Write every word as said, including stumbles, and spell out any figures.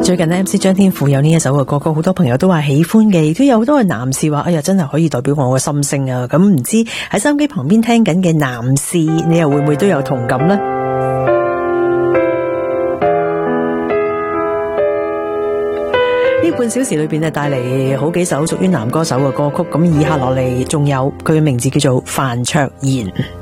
最近呢 M C 張天賦有呢一首嘅歌曲，好多朋友都話喜歡嘅，亦都有好多嘅男士話，哎呀，真係可以代表我嘅心聲啊！咁唔知喺收音機旁邊聽緊嘅男士，你又會唔會都有同感呢？呢半小時裏邊呢，帶嚟好幾首屬於男歌手嘅歌曲，咁以下落嚟仲有佢嘅名字叫做范卓賢。